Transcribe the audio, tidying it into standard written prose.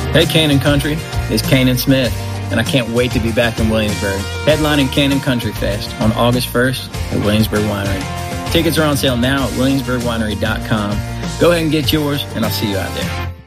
Hey, Canaan Country, it's Canaan Smith, and I can't wait to be back in Williamsburg, headlining Canaan Country Fest on August 1st at Williamsburg Winery. Tickets are on sale now at williamsburgwinery.com. Go ahead and get yours, and I'll see you out there.